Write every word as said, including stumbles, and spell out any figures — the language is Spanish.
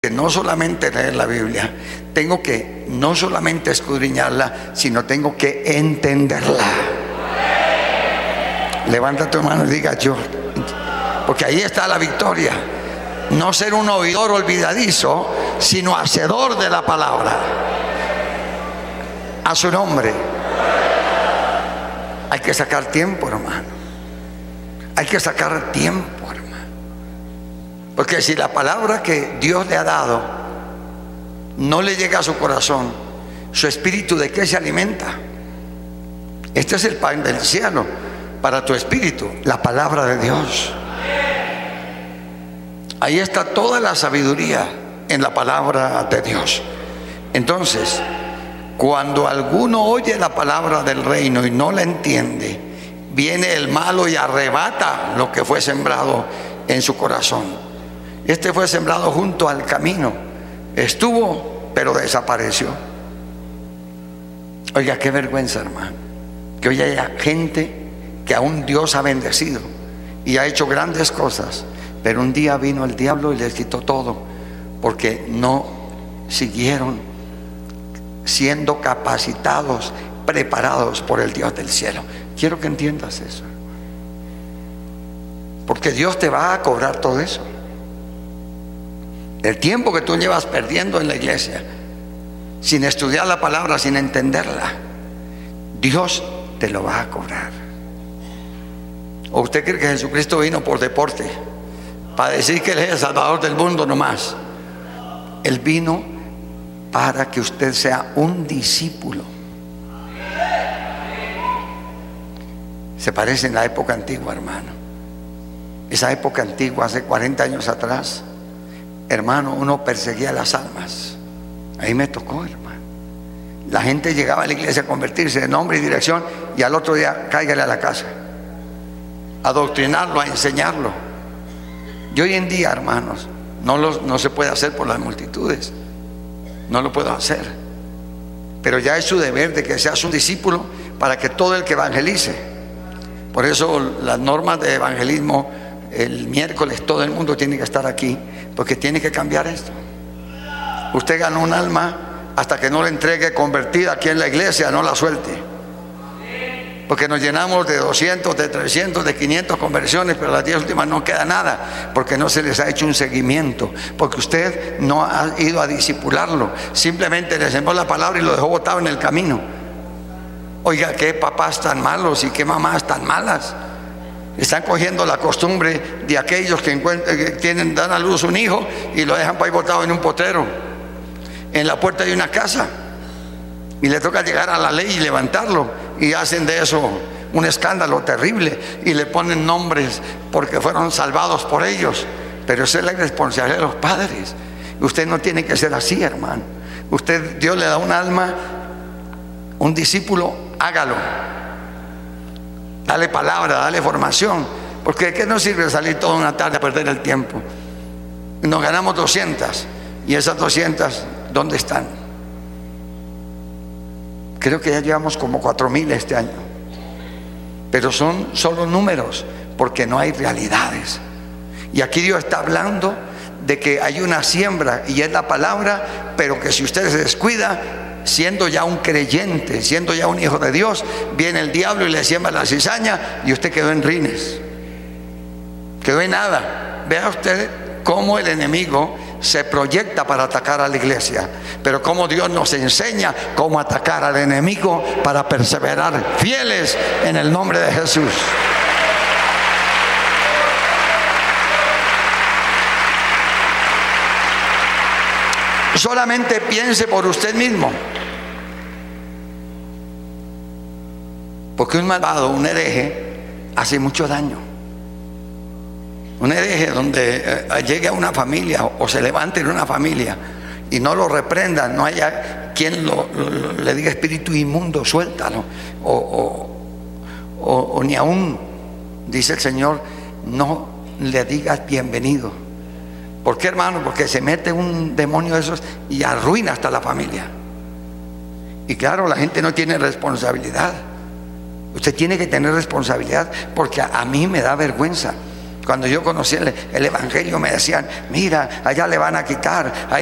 que no solamente leer la Biblia, tengo que no solamente escudriñarla, sino tengo que entenderla. Levanta tu mano y diga yo, porque ahí está la victoria. No ser un oidor olvidadizo, sino hacedor de la palabra. A su nombre. Hay que sacar tiempo, hermano. Hay que sacar tiempo, hermano. Porque si la palabra que Dios le ha dado no le llega a su corazón, su espíritu, ¿de qué se alimenta? Este es el pan del cielo para tu espíritu, la palabra de Dios. Ahí está toda la sabiduría en la palabra de Dios. Entonces, cuando alguno oye la palabra del reino y no la entiende, viene el malo y arrebata lo que fue sembrado en su corazón. Este fue sembrado junto al camino, estuvo, pero desapareció. Oiga, qué vergüenza, hermano, que hoy haya gente que aún Dios ha bendecido y ha hecho grandes cosas, pero un día vino el diablo y les quitó todo, porque no siguieron siendo capacitados, preparados por el Dios del cielo. Quiero que entiendas eso, porque Dios te va a cobrar todo eso. El tiempo que tú llevas perdiendo en la iglesia, sin estudiar la palabra, sin entenderla, Dios te lo va a cobrar. ¿O usted cree que Jesucristo vino por deporte, para decir que Él es el Salvador del mundo nomás? Él vino para que usted sea un discípulo. Se parece en la época antigua, hermano. Esa época antigua, hace cuarenta años atrás, hermano, uno perseguía las almas. Ahí me tocó, hermano. La gente llegaba a la iglesia a convertirse de nombre y dirección, y al otro día cáigale a la casa, a adoctrinarlo, a enseñarlo. Y hoy en día, hermanos, no, los, no se puede hacer por las multitudes. No lo puedo hacer. Pero ya es su deber de que seas un discípulo para que todo el que evangelice. Por eso las normas de evangelismo, el miércoles todo el mundo tiene que estar aquí, porque tiene que cambiar esto. Usted ganó un alma, hasta que no la entregue convertida aquí en la iglesia, no la suelte. Porque nos llenamos de doscientos, de trescientos, de quinientas conversiones, pero las diez últimas no queda nada, porque no se les ha hecho un seguimiento, porque usted no ha ido a discipularlo, simplemente le sembró la palabra y lo dejó botado en el camino. Oiga, qué papás tan malos y qué mamás tan malas. Están cogiendo la costumbre de aquellos que, que tienen, dan a luz un hijo y lo dejan para ahí botado en un potrero, en la puerta de una casa, y le toca llegar a la ley y levantarlo, y hacen de eso un escándalo terrible y le ponen nombres porque fueron salvados por ellos. Pero esa es la responsabilidad de los padres. Usted no tiene que ser así, hermano. Usted, Dios le da un alma, un discípulo, hágalo. Dale palabra, dale formación, porque ¿de qué nos sirve salir toda una tarde a perder el tiempo? Nos ganamos doscientas, y esas doscientas, ¿dónde están? Creo que ya llevamos como cuatro mil este año, pero son solo números, porque no hay realidades. Y aquí Dios está hablando de que hay una siembra, y es la palabra, pero que si usted se descuida, siendo ya un creyente, siendo ya un hijo de Dios, viene el diablo y le siembra la cizaña, y usted quedó en rines, quedó en nada. Vea usted cómo el enemigo se proyecta para atacar a la iglesia, pero cómo Dios nos enseña cómo atacar al enemigo para perseverar fieles en el nombre de Jesús. Solamente piense por usted mismo, porque un malvado, un hereje, hace mucho daño. Un hereje donde eh, llegue a una familia o se levante en una familia y no lo reprendan, no haya quien lo, lo, le diga espíritu inmundo, suéltalo, o, o, o, o ni aún, dice el Señor, no le digas bienvenido. ¿Por qué, hermano? Porque se mete un demonio de esos y arruina hasta la familia. Y claro, la gente no tiene responsabilidad. Usted tiene que tener responsabilidad, porque a, a mí me da vergüenza Cuando yo conocí el, el Evangelio me decían, mira, allá le van a quitar,